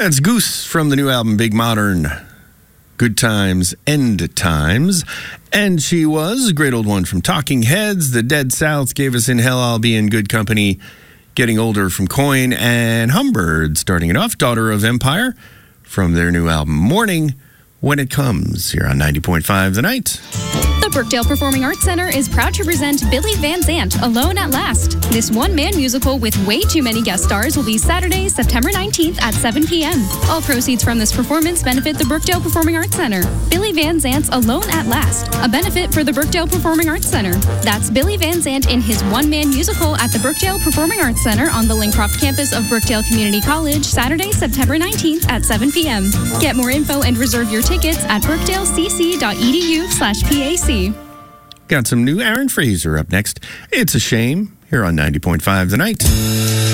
That's Goose from the new album Big Modern. Good Times, End Times. And she was a great old one from Talking Heads. The Dead South gave us In Hell I'll Be in Good Company. Getting Older from Coin. And Humbird starting it off. Daughter of Empire from their new album Morning When It Comes here on 90.5 The Night. The Brookdale Performing Arts Center is proud to present Billy Van Zandt, Alone at Last. This one-man musical with way too many guest stars will be Saturday, September 19th at 7 p.m. All proceeds from this performance benefit the Brookdale Performing Arts Center. Billy Van Zandt's Alone at Last, a benefit for the Brookdale Performing Arts Center. That's Billy Van Zandt in his one-man musical at the Brookdale Performing Arts Center on the Lincroft campus of Brookdale Community College, Saturday, September 19th at 7 p.m. Get more info and reserve your tickets at brookdalecc.edu/PAC. Got some new Aaron Fraser up next. It's a Shame here on 90.5 The Night.